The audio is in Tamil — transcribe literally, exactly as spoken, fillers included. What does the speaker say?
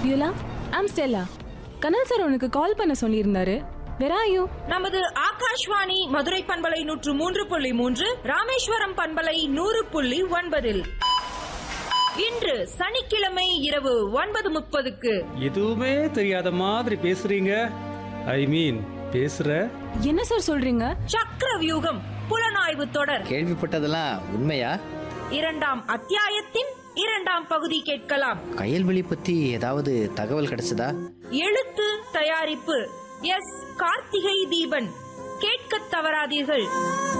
Beulah, I'm Stella. Kanal sir உனக்கு கால் பண்ண சொல்லியிருந்தாரு. Where are you? நமது ஆகாஷ்வாணி மதுரை பண்பலை நூற்று மூன்று புள்ளி மூன்று, ராமேஸ்வரம் பண்பலை நூறு புள்ளி ஒன்பதில் இன்று சனிக்கிழமை இரவு ஒன்பது முப்பதுக்கு. எதுவுமே தெரியாத மாதிரி பேசுறீங்க. ஐ மீன் பேசுற. என்ன சார் சொல்றீங்க? சக்கர வியூகம் புலனாய்வு தொடர். கேள்விப்பட்டதெல்லாம் உண்மையா? இரண்டாம் அத்தியாயத்தின் இரண்டாம் பகுதி கேட்கலாம். கயல்வெளி பத்தி ஏதாவது தகவல் கிடைச்சதா? எழுத்து தயாரிப்பு எஸ் கார்த்திகை தீபன். கேட்க தவறாதீர்கள்.